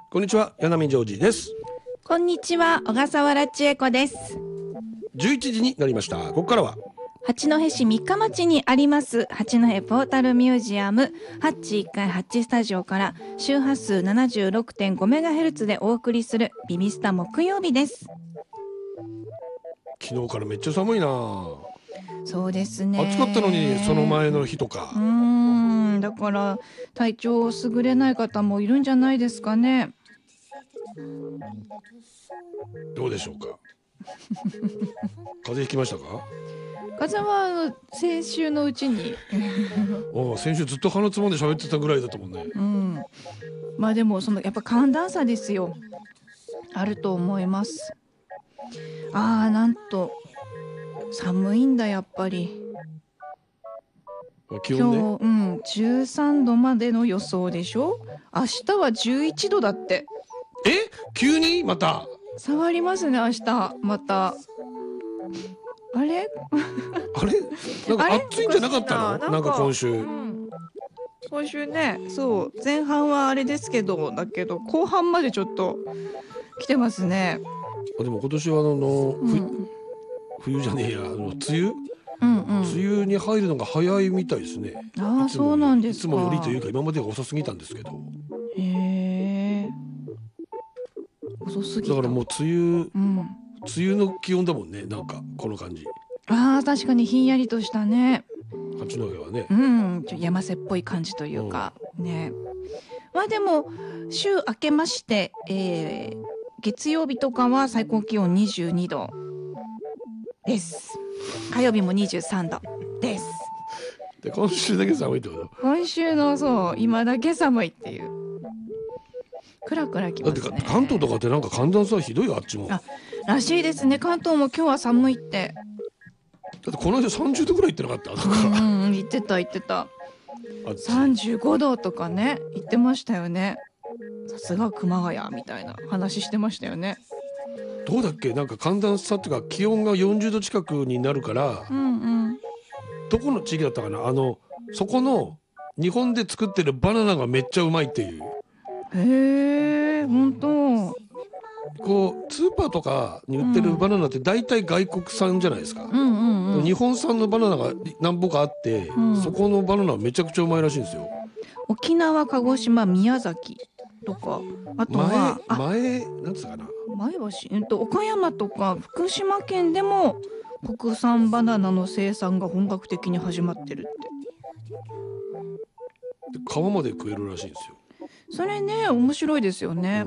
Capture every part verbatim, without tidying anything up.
こんにちは、柳見ジョージです。 こんにちは、小笠原千恵子です。 じゅういちじになりました。ここからは八戸市三日町にあります八戸ポータルミュージアムハッチいっかいハッチスタジオから周波数 ななじゅうろくてんごメガヘルツ でお送りするビビスタ木曜日です。 昨日からめっちゃ寒いな。 そうですね、 暑かったのにその前の日とか。 うーんだから体調優れない方もいるんじゃないですかね。 どうでしょうか風邪ひきましたか？ 風は先週のうちにお先週ずっと鼻つまんで喋ってたぐらいだったもんね。 うん、まあでもそのやっぱ寒暖差ですよ、あると思います。あーなんと寒いんだやっぱり。 気温ね、 今日、うん、じゅうさんどまでの予想でしょ。明日はじゅういちどだって。 え急にまた下がりますね明日また。あれあれなんか暑いんじゃなかったの？なんか今週、うん、 今週ね、そう前半はあれですけどだけど後半までちょっと来てますね。 でも今年はあの、うん、冬じゃねえやあの梅雨うんうん、梅雨に入るのが早いみたいですね。 ああそうなんですか。 いつもよりというか今までが遅すぎたんですけど。 へえ遅すぎた。 だからもう梅雨、うん、梅雨の気温だもんね。なんかこの感じ。 ああ確かにひんやりとしたね。 八戸はね、 うん、ちょ山瀬っぽい感じというか、うん、ね。まあでも週明けまして、えー、月曜日とかは最高気温にじゅうにどです。火曜日もにじゅうさんどです。 で今週だけ寒いってこと？ 今週のそう今だけ寒いっていう。クラクラきますね。 だって関東とかってなんか寒暖差ひどいよあっちも。 あらしいですね。関東も今日は寒いって。 だってこの間さんじゅうどぐらい行ってなかった？ うんうん言ってた言ってた。さんじゅうごどとかね言ってましたよね。さすが熊谷みたいな話してましたよね。 どうだっけ、なんか寒暖差っていうか気温がよんじゅうど近くになるから、うんうん、どこの地域だったかな、あのそこの日本で作ってるバナナがめっちゃうまいっていう。 へえ本当。 こうスーパーとかに売ってるバナナって大体外国産じゃないですか、うんうんうん、日本産のバナナが何本かあって、うん、そこのバナナはめちゃくちゃうまいらしいんですよ。 沖縄、鹿児島、宮崎とか、あとは前前なんつうかな前橋、えっと、岡山とか福島県でも国産バナナの生産が本格的に始まってるって。 で皮まで食えるらしいんですよ。 それね面白いですよね、うん、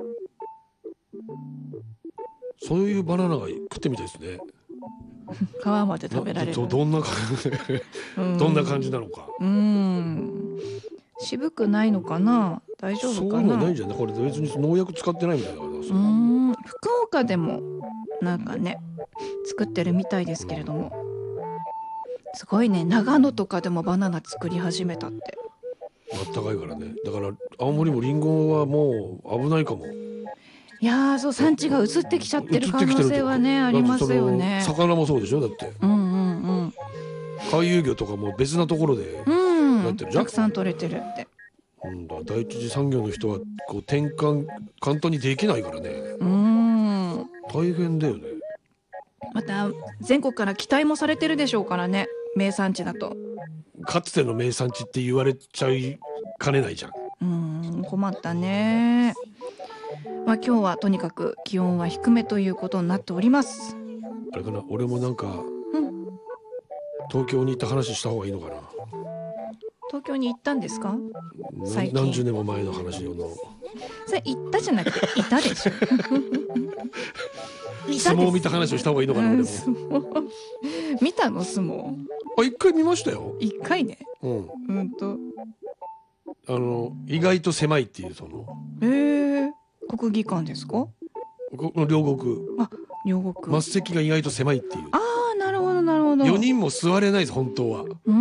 そういうバナナが食ってみたいですね皮まで食べられる。 ど, どんな感じどんな感じなのか。 うん渋くないのかな、大丈夫かな。 そういうのないんじゃない、これ別に農薬使ってないみたいだから。 うん福岡でもなんかね作ってるみたいですけれども、うん、すごいね、長野とかでもバナナ作り始めたって。 あったかいからね。だから青森もリンゴはもう危ないかも。 いやーそう産地が移ってきちゃってる可能性はねありますよね。 魚もそうでしょだって、うんうんうん、回遊魚とかも別なところでやってるじゃん、 たくさん取れてるって。 うん、だ第一次産業の人はこう転換簡単にできないからね。 うん大変だよね。 また全国から期待もされてるでしょうからね、名産地だと。 かつての名産地って言われちゃいかねないじゃん。 うん困ったね。まあ今日はとにかく気温は低めということになっております。 あれかな、俺もなんか、うん、東京に行った話した方がいいのかな。 東京に行ったんですか？最近何十年も前の話よの。 それ行ったじゃなくていたでしょ相撲を見た話をした方がいいのかな、俺も。 見たの相撲？ あ、一回見ましたよ。 一回ね。うん。うんと。 あの意外と狭いっていうその。 えー、国技館ですか？ 両国。 あ、両国。 末席が意外と狭いっていう。 ああ、なるほどなるほど。 よにんも座れないです本当は。うん。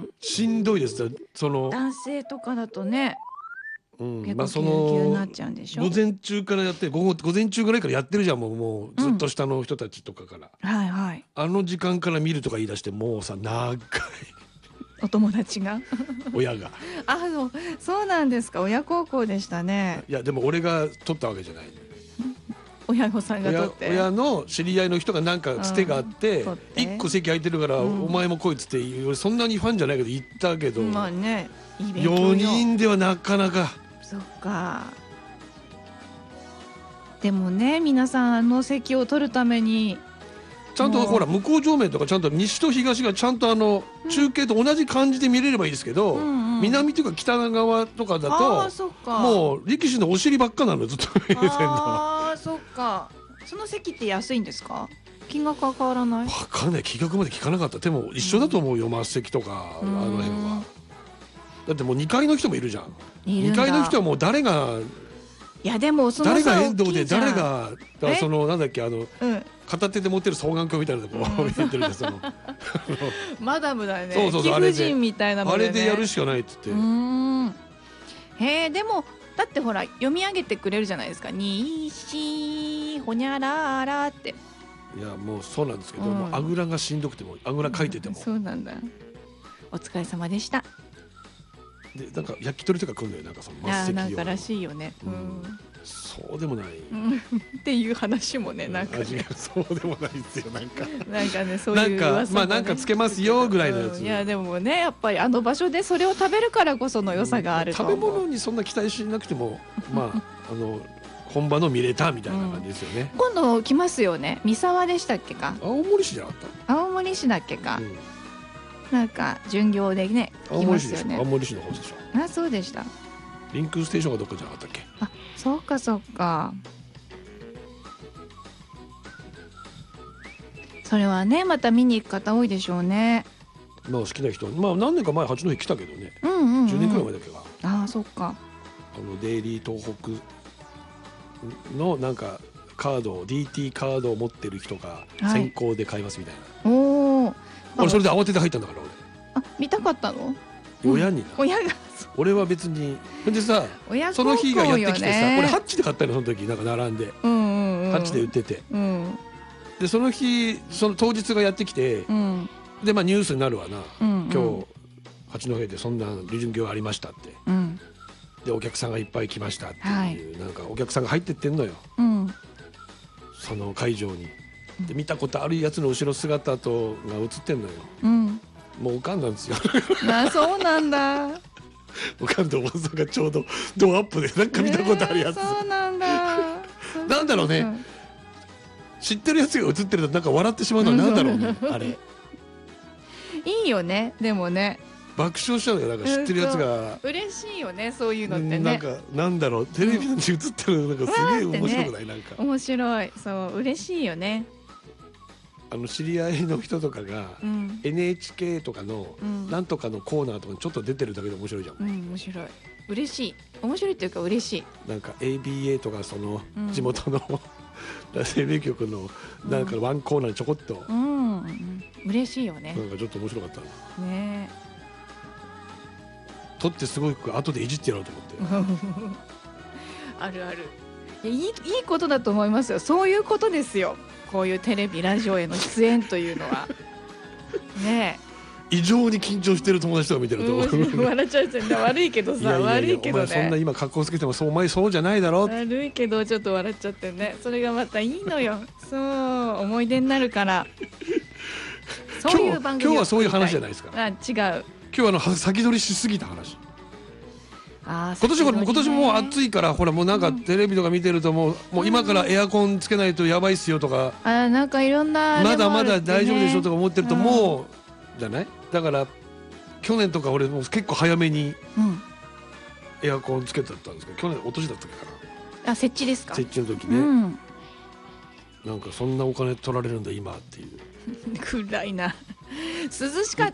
しんどいです。その男性とかだとね。うん、結構まあそのぎゅうぎゅうになっちゃうんでしょ。 午前中からやって午後午前中ぐらいからやってるじゃん、もうもうずっと下の人たちとかから、 うん、はいはい。 あの時間から見るとか言い出してもうさ長いお友達が親が。 あそうそうなんですか。親孝行でしたね。 いやでも俺が取ったわけじゃない。 親御さんが取って親親の知り合いの人がなんかつてがあってうん取って一個席空いてるから、 うんお前も来いっつって俺そんなにファンじゃないけど行ったけど、 まあねイベントよよにんではなかなか。 そっか。でもね皆さんあの席を取るためにちゃんともうほら向こう正面とかちゃんと西と東がちゃんとあの中継と同じ感じで見れればいいですけど、 うんうん南というか北側とかだあとあそっかもう力士のお尻ばっかなのずっと見えてんの。 ああそっか。その席って安いんですか？金額は変わらない？ わかんない、金額まで聞かなかった。でも一緒だと思うよ、末席とかあうんの辺は。だってもうにかいの人もいるじゃん。2 いるんだ階の人はもう誰がいやでもその誰が差遠藤で大きいじゃん誰がだからそのなんだっけあのうん片手で持ってる双眼鏡みたいなとこうん見えてるでそのマダムだね。 そうそうそう貴婦人みたいなのあで、ね、 れでやるしかないっつってうーんへえでもだってほら読み上げてくれるじゃないですか。にしほにゃららっていやもうそうなんですけど、 うんもうあぐらがしんどくてもあぐらかいてても、 そうなんだ。お疲れ様でした。 でなんか焼き鳥とか来るのよなんかそのあ末席用ーなんからしいよね。ううんんそうでもない、 うんっていう話もねなんか味ねがそうでもないですよなんかなんかねそういうなんか噂もねまあなんかつけますよぐらいのやつうんいやでもねやっぱりあの場所でそれを食べるからこその良さがあると思う。 食べ物にそんな期待しなくてもまああの本場の見れたみたいな感じですよね、 今度来ますよね。三沢でしたっけか青森市じゃなかっ青森市だっけか、 た、うんなんか巡業でね来ま青森市すよね。 でしょ青森市の方でしょ。 あそうでした。 リンクステーションがどっかじゃなかったっけ。 あそうかそうか。それはねまた見に行く方多いでしょうね。 まあ好きな人まあ何年か前八戸来たけどね、 うんうん、うん、 じゅうねんくらい前だっけか、 ああそっか。 あのデイリー東北のなんかカードを ディーティー カードを持ってる人がはい先行で買いますみたいな、 おお。 俺それで慌てて入ったんだからあ見たかったの？ 俺、親にな親が俺は別にほんでさ親その日がやってきてさ、 ね、 俺ハッチで買ったのその時なんか並んで、 うんうんうん、 ハッチで売っててうんでその日その当日がやってきて、 うんでまあニュースになるわな、 うんうん、 今日八戸でそんな旅順業ありましたってうんでお客さんがいっぱい来ましたっていう、 はいなんかお客さんが入ってってんのようんその会場にで見たことあるやつの後ろ姿とが映ってんのようんもうおかんなんですよあそうなんだおかんとおばさんがちょうどドアップでなんか見たことあるやつ、 えーそうなんだなんだろうね知ってるやつが映ってるとなんか笑ってしまうのはなんだろうねあれいいよねでもね爆笑しちゃうよなんか知ってるやつが嬉しいよねそういうのってねなんかなんだろうテレビに映ってるのなんかすげえ面白くない、なんか面白いそう嬉しいよねあの知り合いの人とかが、 うんエヌエイチケー とかのうんなんとかのコーナーとかにちょっと出てるだけで面白いじゃん、 うん面白い嬉しい面白いっていうか嬉しいなんか エービーエー とかそのうん地元の、テレビ局のなんかワンコーナーにちょこっと、 うんうん嬉しいよねなんかちょっと面白かったなね撮ってすごく後でいじってやろうと思ってあるあるいやいいいいことだと思いますよそういうことですよこういうテレビラジオへの出演というのはね異常に緊張してる友達とか見てえると、 うん笑っちゃうじゃん悪いけどさいやいやいや悪いけどお前そんなね今格好つけてもそうお前そうじゃないだろ悪いけどちょっと笑っちゃってねそれがまたいいのよそう思い出になるからそういう番組今日はそういう話じゃないですかあ違う今日はあの先取りしすぎた話あ今年これ今年もう暑いいからほらもうなんかテレビとか見てるともうもう今からエアコンつけないとやばいっすよとかあなんかいろんなまだまだあれもあるってね大丈夫でしょとか思ってるとうんもうじゃないだから去年とか俺もう結構早めにうんエアコンつけてたんですけど去年お年だったっけかなあ設置ですか設置の時ね、 うんなんかそんなお金取られるんだ今っていう暗いな涼しかった